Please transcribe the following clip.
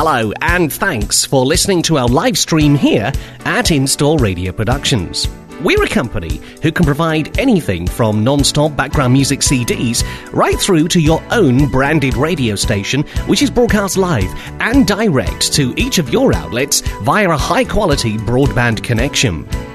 Hello, and thanks for listening to our live stream here at Install Radio Productions. We're a company who can provide anything from non-stop background music CDs right through to your own branded radio station, which is broadcast live and direct to each of your outlets via a high-quality broadband connection.